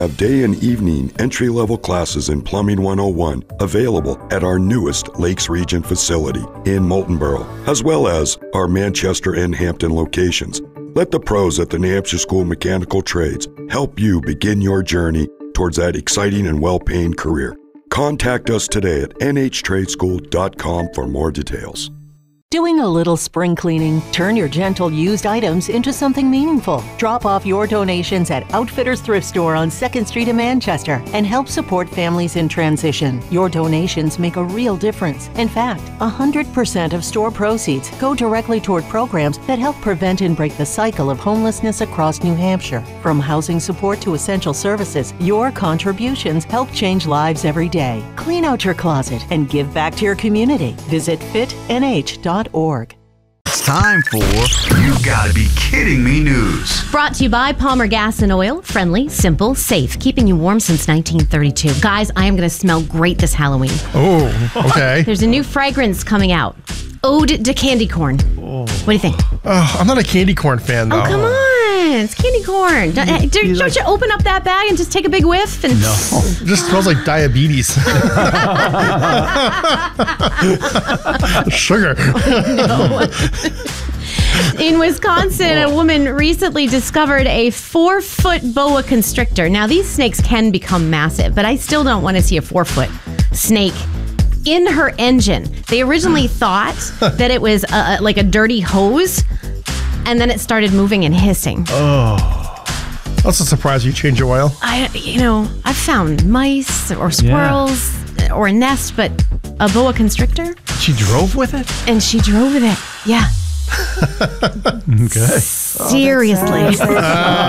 have day and evening entry-level classes in Plumbing 101 available at our newest Lakes Region facility in Moultonborough, as well as our Manchester and Hampton locations. Let the pros at the New Hampshire School of Mechanical Trades help you begin your journey towards that exciting and well-paying career. Contact us today at nhtradeschool.com for more details. Doing a little spring cleaning? Turn your gentle used items into something meaningful. Drop off your donations at Outfitters Thrift Store on 2nd Street in Manchester and help support families in transition. Your donations make a real difference. In fact, 100% of store proceeds go directly toward programs that help prevent and break the cycle of homelessness across New Hampshire. From housing support to essential services, your contributions help change lives every day. Clean out your closet and give back to your community. Visit fitnh.org. It's time for You Gotta Be Kidding Me news. Brought to you by Palmer Gas and Oil. Friendly, simple, safe, keeping you warm since 1932. Guys, I am going to smell great this Halloween. Oh, okay. There's a new fragrance coming out. Ode to Candy Corn. Oh. What do you think? I'm not a candy corn fan, though. Oh, come on. It's candy corn. Don't you open up that bag and just take a big whiff? And no. It just smells like diabetes. Sugar. No. In Wisconsin, a woman recently discovered a 4-foot boa constrictor. Now, these snakes can become massive, but I still don't want to see a 4-foot snake in her engine. They originally thought that it was like a dirty hose, and then it started moving and hissing. Oh, that's a surprise. You change your oil? I've found mice or squirrels or a nest, but a boa constrictor. She drove with it? And she drove with it. Yeah. Okay. Seriously.